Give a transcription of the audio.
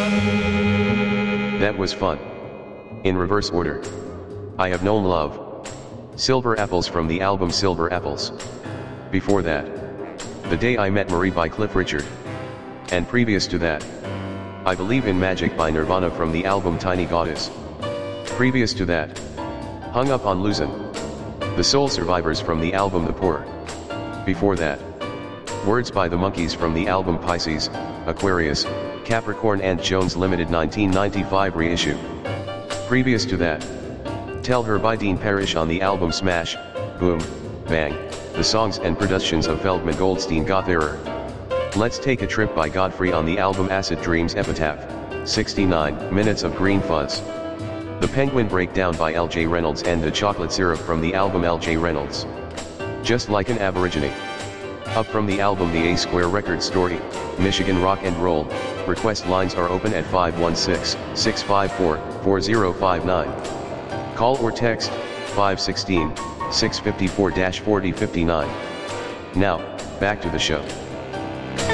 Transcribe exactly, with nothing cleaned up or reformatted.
That was fun. In reverse order. I Have Known Love. Silver Apples from the album Silver Apples. Before that, The Day I Met Marie by Cliff Richard. And previous to that, I Believe in Magic by Nirvana from the album Tiny Goddess. Previous to that, Hung Up on Losing. The Soul Survivors from the album The Poor. Before that, Words by the Monkees from the album Pisces, Aquarius, Capricorn and Jones Limited nineteen ninety-five reissue. Previous to that, Tell Her by Dean Parrish on the album Smash, Boom, Bang, the songs and productions of Feldman Goldstein Goth Error. Let's Take a Trip by Godfrey on the album Acid Dreams Epitaph, sixty-nine minutes of Green Fuzz. The Penguin Breakdown by L J Reynolds and the Chocolate Syrup from the album L J Reynolds. Just Like an Aborigine. Up from the album The A Square Record Story, Michigan Rock and Roll. Request lines are open at five one six, six five four, four zero five nine. Call or text, five one six, six five four, four zero five nine. Now, back to the show.